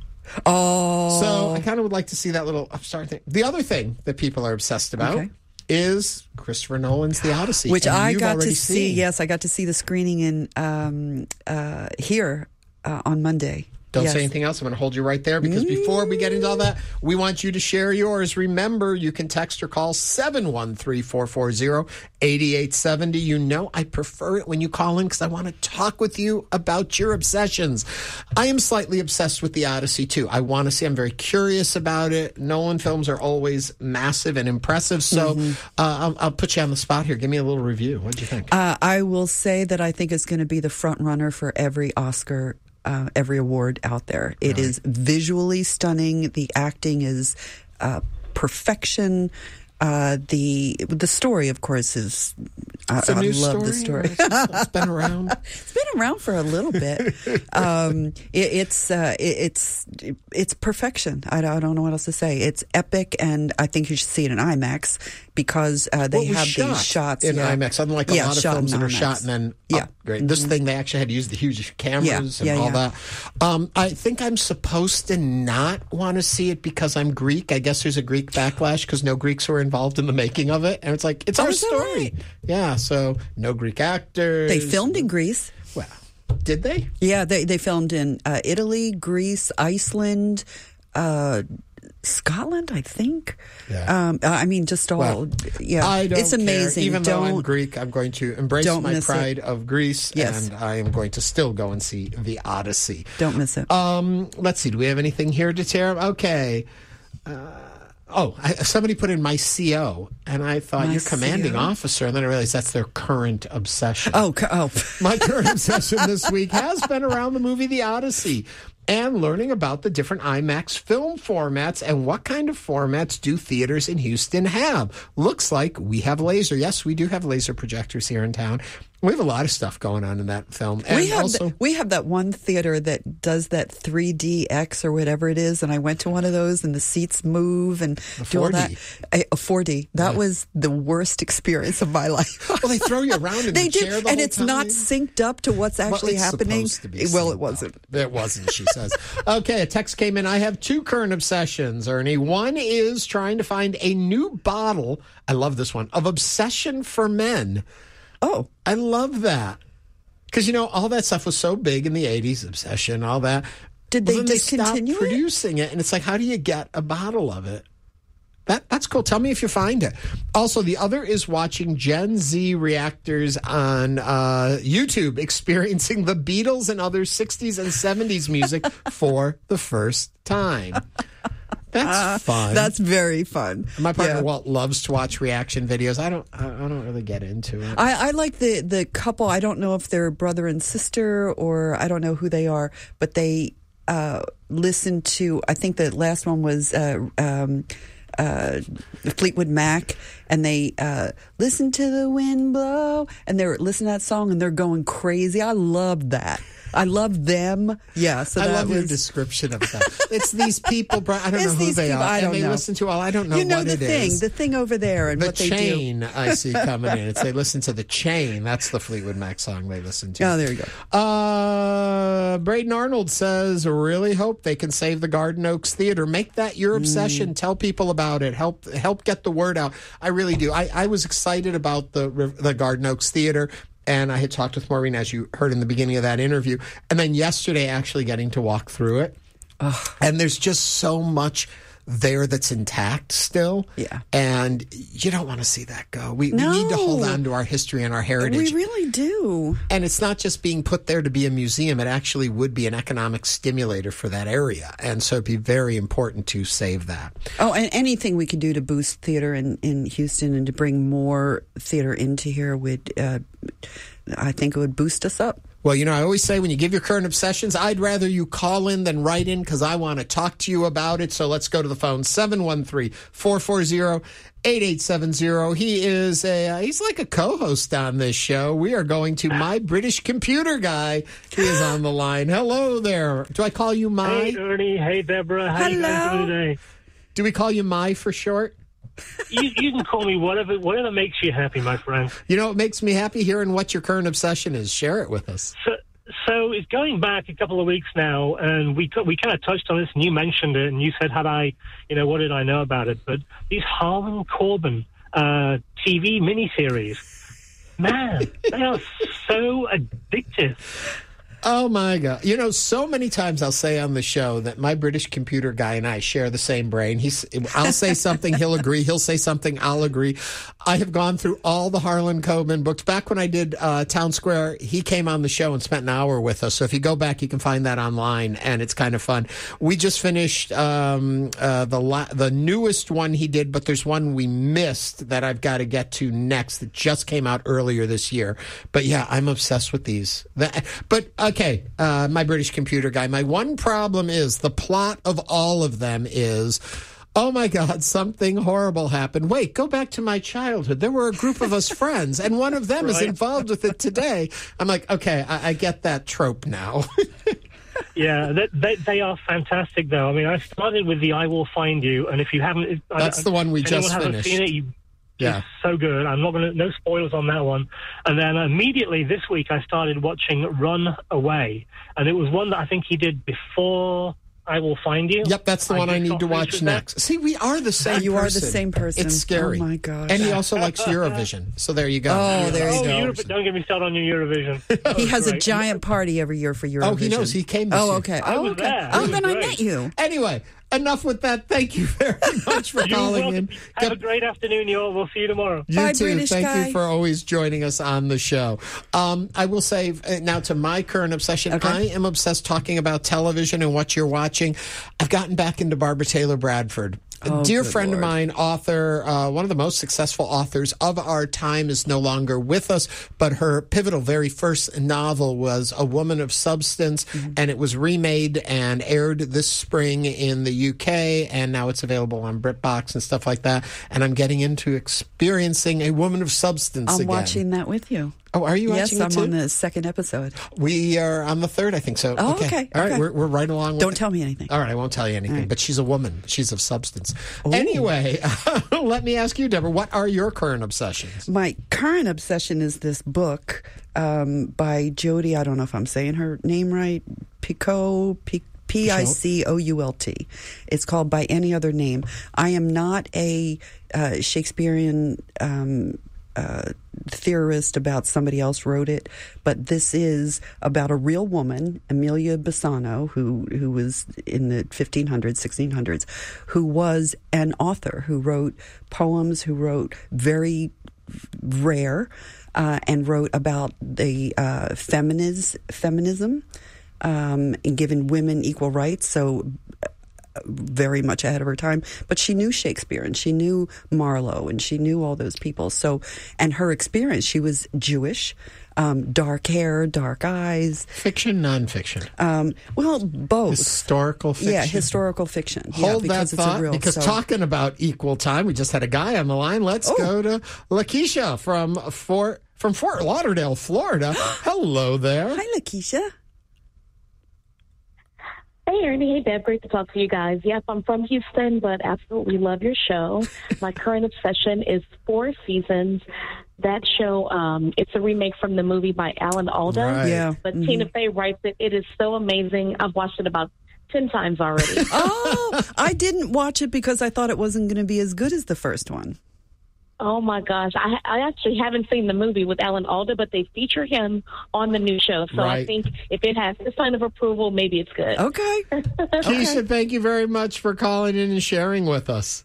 Oh. So I kind of would like to see that little upstart thing. The other thing that people are obsessed about Okay. is Christopher Nolan's The Odyssey. Which and I you've got already to see. seen. Yes, I got to see the screening in um, uh, here uh, on Monday. Don't Yes. say anything else. I'm going to hold you right there because before we get into all that, we want you to share yours. Remember, you can text or call seven one three, four four zero, eight eight seven zero. You know I prefer it when you call in because I want to talk with you about your obsessions. I am slightly obsessed with The Odyssey, too. I want to see. I'm very curious about it. Nolan films are always massive and impressive, so Mm-hmm. uh, I'll, I'll put you on the spot here. Give me a little review. What do you think? Uh, I will say that I think it's going to be the front runner for every Oscar, uh, every award out there. It Really? is visually stunning. The acting is uh, perfection. Uh, the the story, of course, is I, It's a I new love the story, story. or it's been around. It's been around for a little bit. um, it, it's uh, it, it's it's perfection. I, don't- I don't know what else to say. It's epic, and I think you should see it in IMAX because uh, they Well, it was have shot these shots in yeah. IMAX, unlike a Yeah, lot of shot films in that are IMAX. shot and then Yeah. upgrade. This thing, they actually had to use the huge cameras Yeah, and yeah, all yeah. that. Um, I think I'm supposed to not want to see it because I'm Greek. I guess there's a Greek backlash because no Greeks were involved in the making of it. And it's like, it's Oh, our is that story. right? Yeah, so no Greek actors. They filmed in Greece. Well, did they? Yeah, they they filmed in uh, Italy, Greece, Iceland, uh, Scotland, I think. Yeah. Um, I mean, just all. Well, yeah, I don't it's amazing. care. Even don't, though I'm Greek, I'm going to embrace don't my miss pride it. of Greece, Yes. and I am going to still go and see The Odyssey. Don't miss it. Um, let's see. Do we have anything here to tear? Okay. Uh, oh, I, somebody put in my C O, and I thought My you're commanding C O? officer, and then I realized that's their current obsession. Oh, co- oh. My current obsession this week has been around the movie The Odyssey and learning about the different IMAX film formats and what kind of formats do theaters in Houston have. Looks like we have laser. Yes, we do have laser projectors here in town. We have a lot of stuff going on in that film. And we have also, th- we have that one theater that does that three D X or whatever it is, and I went to one of those, and the seats move and do all that. A, a four D. That Yeah. was the worst experience of my life. well, they throw you around in They the did, chair the and whole it's not time. synced up to what's actually well, it's happening. supposed to be well, synced it wasn't. up. It wasn't, she says. Okay, a text came in. I have two current obsessions, Ernie. One is trying to find a new bottle. I love this one, of Obsession for Men. Oh. I love that. Because, you know, all that stuff was so big in the eighties, Obsession, all that. Did Well, they then discontinue stopped it? producing it? And it's like, how do you get a bottle of it? That That's cool. Tell me if you find it. Also, the other is watching Gen Z reactors on uh, YouTube experiencing the Beatles and other sixties and seventies music for the first time. That's fun. That's very fun. My partner Yeah. Walt loves to watch reaction videos. I don't. I I don't really get into it. I, I like the, the couple. I don't know if they're brother and sister or I don't know who they are, but they uh, listen to, I think the last one was uh, um, uh, Fleetwood Mac, and they uh, listen to the wind blow, and they're listening to that song, and they're going crazy. I love that. I love them. Yeah, so I that love was, your description of that. It's these people. Bri- I don't It's know who these they people, are. I and don't they know. listen to all. I don't know. You know what the it thing, is. the thing over there, and The what they chain do. I see coming in. It's they listen to the chain. That's the Fleetwood Mac song they listen to. Oh, there you go. Uh, Braden Arnold says, really hope they can save the Garden Oaks Theater. Make that your obsession. Mm. Tell people about it. Help help get the word out. I really do. I, I was excited about the the Garden Oaks Theater. And I had talked with Maureen, as you heard in the beginning of that interview. And then yesterday, actually getting to walk through it. Ugh. And there's just so much there that's intact still. Yeah. And you don't want to see that go. We, No. we need to hold on to our history and our heritage. We really do. And it's not just being put there to be a museum. It actually would be an economic stimulator for that area. And so it'd be very important to save that. Oh, and anything we could do to boost theater in, in Houston and to bring more theater into here would, uh, I think it would boost us up. Well, you know, I always say when you give your current obsessions, I'd rather you call in than write in because I want to talk to you about it. So let's go to the phone, seven one three, four four zero, eight eight seven zero. He is a, uh, he's like a co-host on this show. We are going to My British Computer Guy. He is on the line. Hello there. Do I call you My? Hey, Ernie. Hey, Deborah. How Hello. you guys doing today? Do we call you My for short? You, you can call me whatever whatever makes you happy, my friend. You know, it makes me happy hearing what your current obsession is. Share it with us. So, so it's going back a couple of weeks now, and we we kind of touched on this, and you mentioned it, and you said, "Had I, you know, what did I know about it?" But these Harlan Coben uh, T V miniseries, man, they are so addictive. Oh, my God. You know, so many times I'll say on the show that My British Computer Guy and I share the same brain. He's, I'll say something, he'll agree. He'll say something, I'll agree. I have gone through all the Harlan Coben books. Back when I did uh, Town Square, he came on the show and spent an hour with us. So if you go back, you can find that online, and it's kind of fun. We just finished um, uh, the la- the newest one he did, but there's one we missed that I've got to get to next that just came out earlier this year. But yeah, I'm obsessed with these. That, but okay, uh, My British Computer Guy. My one problem is the plot of all of them is, oh my God, something horrible happened. Wait, go back to my childhood. There were a group of us friends, and one of them is Right. involved with it today. I'm like, okay, I, I get that trope now. Yeah, they, they, they are fantastic, though. I mean, I started with the I Will Find You, and if you haven't... That's I, the one we if just anyone hasn't finished. seen it, you, Yeah. it's so good. I'm not going to... No spoilers on that one. And then immediately this week, I started watching Run Away, and it was one that I think he did before I Will Find You. Yep, that's the I one I just need got to finished watch with that. next. See, we are the same You person. are the same person. It's scary. Oh, my gosh. And he also likes Eurovision. So there you go. Oh, there you Oh, go. Europe, don't get me started on your Eurovision. He has a great. giant party every year for Eurovision. Oh, he knows. He came this Oh, year. okay. I Oh, was okay. there. It Oh, was then I great. met you. Anyway, enough with that. Thank you very much for You're calling welcome. in. Have Get- a great afternoon, y'all. We'll see you tomorrow. You Bye, too. British Thank guy. you for always joining us on the show. Um, I will say uh, now to my current obsession. Okay. I am obsessed talking about television and what you're watching. I've gotten back into Barbara Taylor Bradford. A Oh, dear good friend Lord. of mine, author, uh, one of the most successful authors of our time, is no longer with us, but her pivotal very first novel was A Woman of Substance, Mm-hmm. and it was remade and aired this spring in the U K, and now it's available on BritBox and stuff like that. And I'm getting into experiencing A Woman of Substance I'm again. watching that with you. Oh, are you Yes, watching I'm it too? on the second episode. We are on the third, I think so. Oh, okay, All right, okay. we're, we're right along with Don't it. tell me anything. All right, I won't tell you anything, All right. but she's a woman. She's of substance. Anyway, let me ask you, Deborah, what are your current obsessions? My current obsession is this book um, by Jodi, I don't know if I'm saying her name right, Picot, P- P I C O U L T. It's called By Any Other Name. I am not a uh, Shakespearean um, uh, theorist about somebody else wrote it, but this is about a real woman, Amelia Bassano, who who was in the fifteen hundreds, sixteen hundreds, who was an author, who wrote poems, who wrote very rare, uh, and wrote about the uh, feminiz- feminism um, and giving women equal rights. So very much ahead of her time, but she knew Shakespeare and she knew Marlowe and she knew all those people. So, and her experience, she was Jewish, um, dark hair, dark eyes. Fiction, nonfiction? Um, well, both. Historical fiction? Yeah, historical fiction. yeah, Hold that because it's a thought, real, because so- talking about equal time, we just had a guy on the line. Let's Oh. go to Lakeisha from Fort, from Fort Lauderdale, Florida. Hello there. Hi, Lakeisha. Hey, Ernie. Hey, Deb. Great to talk to you guys. Yep, I'm from Houston, but absolutely love your show. My current obsession is Four Seasons. That show, um, it's a remake from the movie by Alan Alda. Right. Yeah. But Mhm. Tina Fey writes it. It is so amazing. I've watched it about ten times already. Oh, I didn't watch it because I thought it wasn't going to be as good as the first one. Oh, my gosh. I, I actually haven't seen the movie with Alan Alda, but they feature him on the new show. So Right. I think if it has this kind of approval, maybe it's good. Okay. Keisha, thank you very much for calling in and sharing with us.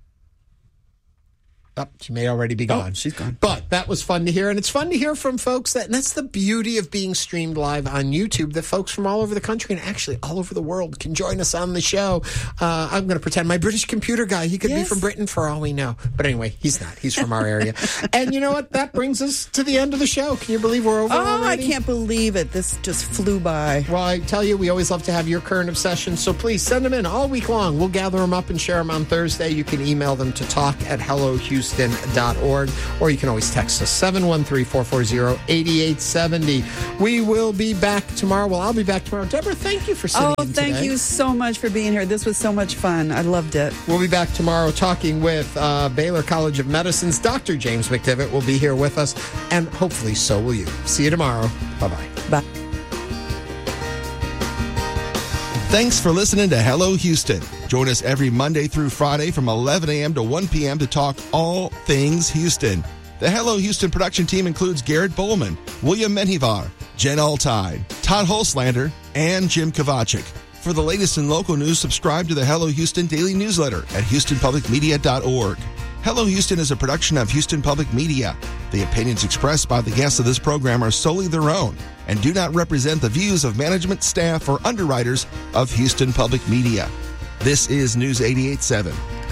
Oh, she may already be gone. Oh, she's gone. But that was fun to hear. And it's fun to hear from folks that, and that's the beauty of being streamed live on YouTube, that folks from all over the country and actually all over the world can join us on the show. Uh, I'm going to pretend my British computer guy, he could Yes. be from Britain for all we know. But anyway, he's not. He's from our area. And you know what? That brings us to the end of the show. Can you believe we're over Oh, already? I can't believe it. This just flew by. Well, I tell you, we always love to have your current obsessions, so please send them in all week long. We'll gather them up and share them on Thursday. You can email them to talk at hello houston dot org, or you can always text us, seven one three, four four zero, eight eight seven zero. We will be back tomorrow. Well, I'll be back tomorrow. Deborah, thank you for sitting Oh, in thank today. you so much for being here. This was so much fun. I loved it. We'll be back tomorrow talking with uh, Baylor College of Medicine's Doctor James McDivitt will be here with us, and hopefully so will you. See you tomorrow. Bye-bye. Bye. Thanks for listening to Hello Houston. Join us every Monday through Friday from eleven a.m. to one p.m. to talk all things Houston. The Hello Houston production team includes Garrett Bowman, William Menjivar, Jen Altide, Todd Holslander, and Jim Kovacic. For the latest in local news, subscribe to the Hello Houston daily newsletter at houston public media dot org. Hello Houston is a production of Houston Public Media. The opinions expressed by the guests of this program are solely their own and do not represent the views of management, staff, or underwriters of Houston Public Media. This is News eighty-eight point seven.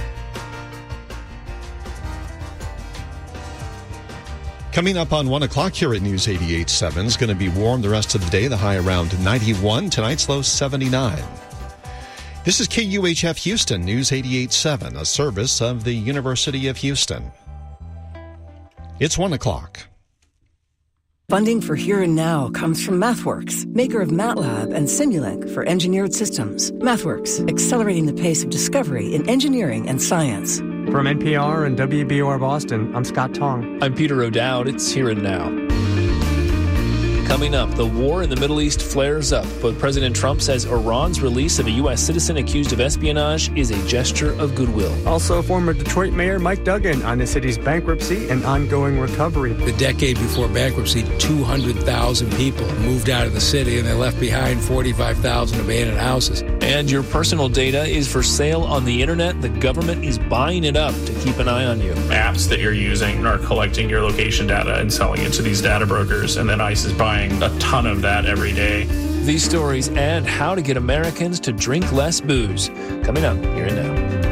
Coming up on one o'clock here at News eighty-eight point seven, it's going to be warm the rest of the day. The high around ninety-one. Tonight's low seventy-nine. This is K U H F Houston, News eighty-eight point seven, a service of the University of Houston. It's one o'clock. Funding for Here and Now comes from MathWorks, maker of MATLAB and Simulink for engineered systems. MathWorks, accelerating the pace of discovery in engineering and science. From N P R and W B O R Boston, I'm Scott Tong. I'm Peter O'Dowd. It's Here and Now. Coming up, the war in the Middle East flares up, but President Trump says Iran's release of a U S citizen accused of espionage is a gesture of goodwill. Also, former Detroit Mayor Mike Duggan on the city's bankruptcy and ongoing recovery. The decade before bankruptcy, two hundred thousand people moved out of the city and they left behind forty-five thousand abandoned houses. And your personal data is for sale on the internet. The government is buying it up to keep an eye on you. Apps that you're using are collecting your location data and selling it to these data brokers, and then ICE is buying a ton of that every day. These stories and how to get Americans to drink less booze. Coming up here and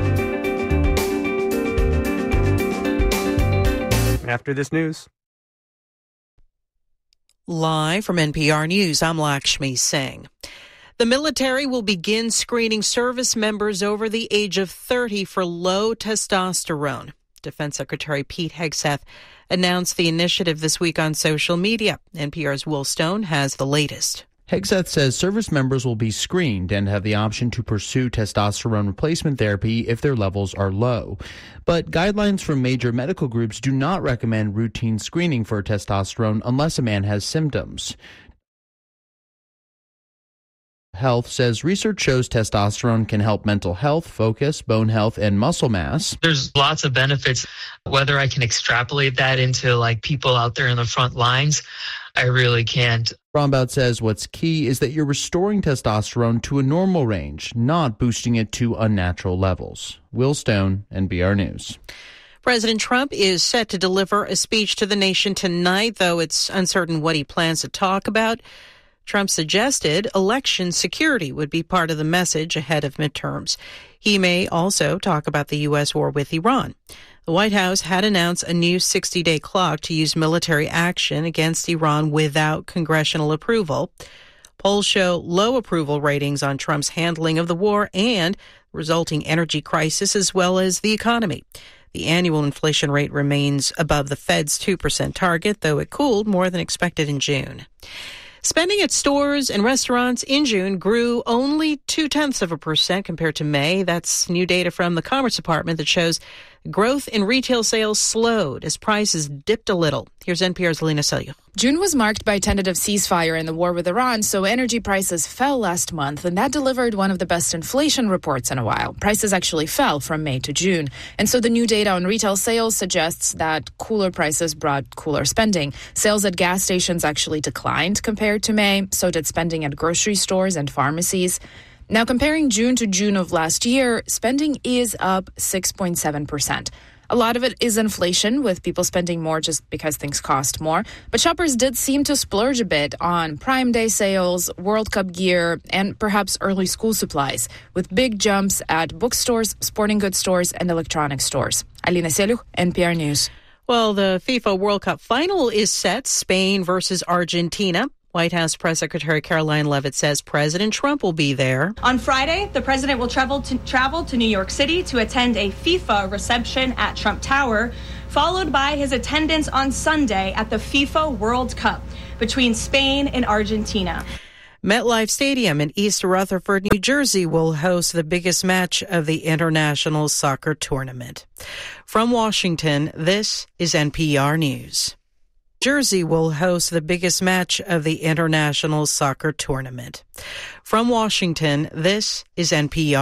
now. After this news. Live from N P R News, I'm Lakshmi Singh. The military will begin screening service members over the age of thirty for low testosterone. Defense Secretary Pete Hegseth announced the initiative this week on social media. N P R's Will Stone has the latest. Hegseth says service members will be screened and have the option to pursue testosterone replacement therapy if their levels are low. But guidelines from major medical groups do not recommend routine screening for testosterone unless a man has symptoms. Health says research shows testosterone can help mental health, focus, bone health, and muscle mass. There's lots of benefits. Whether I can extrapolate that into like people out there in the front lines, I really can't. Brombaut says what's key is that you're restoring testosterone to a normal range, not boosting it to unnatural levels. Will Stone, N P R News. President Trump is set to deliver a speech to the nation tonight, though it's uncertain what he plans to talk about. Trump suggested election security would be part of the message ahead of midterms. He may also talk about the U S war with Iran. The White House had announced a new sixty-day clock to use military action against Iran without congressional approval. Polls show low approval ratings on Trump's handling of the war and resulting energy crisis as well as the economy. The annual inflation rate remains above the Fed's two percent target, though it cooled more than expected in June. Spending at stores and restaurants in June grew only two-tenths of a percent compared to May. That's new data from the Commerce Department that shows Growth in retail sales slowed as prices dipped a little. Here's N P R's Alina Selyukh. June was marked by a tentative ceasefire in the war with Iran, so energy prices fell last month, and that delivered one of the best inflation reports in a while. Prices actually fell from May to June. And so the new data on retail sales suggests that cooler prices brought cooler spending. Sales at gas stations actually declined compared to May, so did spending at grocery stores and pharmacies. Now, comparing June to June of last year, spending is up six point seven percent. A lot of it is inflation, with people spending more just because things cost more. But shoppers did seem to splurge a bit on Prime Day sales, World Cup gear, and perhaps early school supplies, with big jumps at bookstores, sporting goods stores, and electronics stores. Alina Selyukh, N P R News. Well, the FIFA World Cup final is set, Spain versus Argentina. White House Press Secretary Caroline Leavitt says President Trump will be there. On Friday, the president will travel to, travel to New York City to attend a FIFA reception at Trump Tower, followed by his attendance on Sunday at the FIFA World Cup between Spain and Argentina. MetLife Stadium in East Rutherford, New Jersey will host the biggest match of the International Soccer Tournament. From Washington, this is N P R News. Jersey will host the biggest match of the International Soccer Tournament. From Washington, this is N P R.